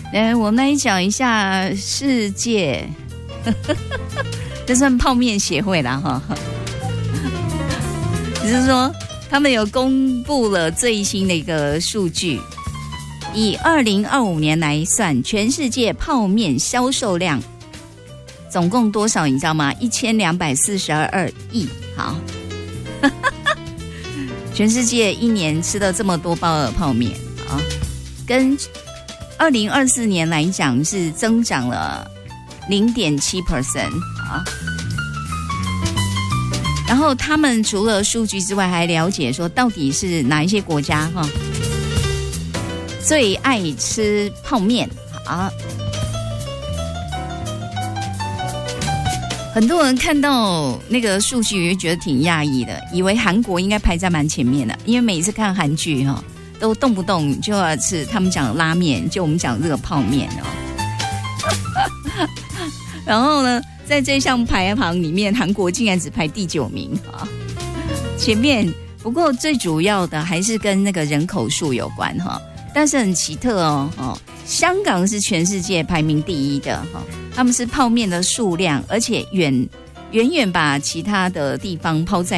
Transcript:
我们来讲一下世界，这算泡面协会啦哈。只是说他们有公布了最新的一个数据，以2025年来算，全世界泡面销售量总共多少？你知道吗？1242亿。好，全世界一年吃了这么多包的泡面啊，跟2024年来讲是增长了0.7% 啊。然后他们除了数据之外，还了解说到底是哪一些国家最爱吃泡面啊。很多人看到那个数据也觉得挺讶异的，以为韩国应该排在蛮前面的，因为每次看韩剧都动不动就要吃他们讲拉面，就我们讲这个泡面然后呢，在这项排行里面，韩国竟然只排第9名啊，前面不过最主要的还是跟那个人口数有关哈，但是很奇特香港是全世界排名第1的他们是泡面的数量，而且远远把其他的地方抛在